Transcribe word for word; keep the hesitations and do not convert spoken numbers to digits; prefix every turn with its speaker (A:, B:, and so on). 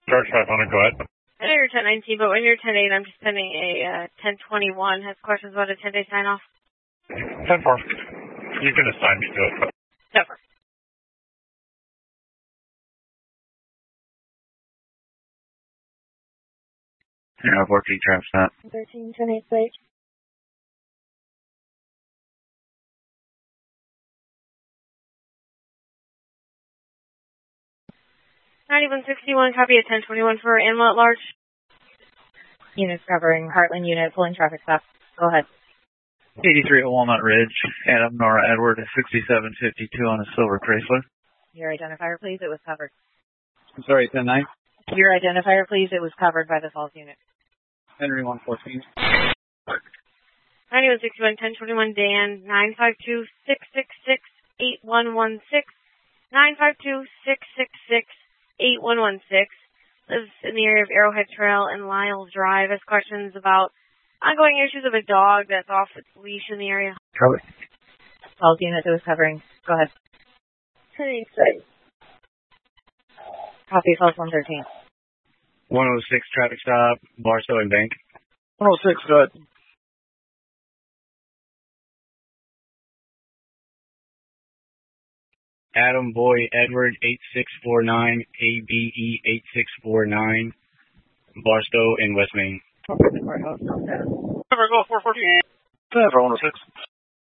A: Charge five hundred, go ahead.
B: I know you're ten nineteen, but when you're ten eight, I'm just sending a uh, ten twenty-one. Has questions about a ten-day sign-off?
A: ten four. You can assign me to it.
B: Never.
C: Yeah, fourteen transnet.
B: thirteen ten eight plate. ninety-one sixty-one, copy of ten twenty-one for animal at large.
D: Units covering Heartland unit, pulling traffic stop. Go ahead.
C: eighty-three at Walnut Ridge, Adam Nora Edward, sixty-seven fifty-two on a silver Chrysler.
D: Your identifier, please. It was covered.
C: I'm sorry, ten nine.
D: Your identifier, please. It was covered by the false unit.
C: Henry one fourteen.
B: ninety-one sixty-one, ten twenty-one, Dan, nine five two, six six six, eight one one six, nine five two, six six six, eight one one six. Lives in the area of Arrowhead Trail and Lyles Drive. Has questions about ongoing issues of a dog that's off its leash in the area.
C: Charlie.
D: False unit, it was covering. Go ahead.
B: ten eight.
D: Copy, false one thirteen.
C: one oh six traffic stop, Barstow and Bank.
A: one oh six, go ahead.
C: Adam Boy Edward, eight six four nine, A B E eight six four nine, Barstow in West Main.
A: Never go four fourteen. Never one oh six.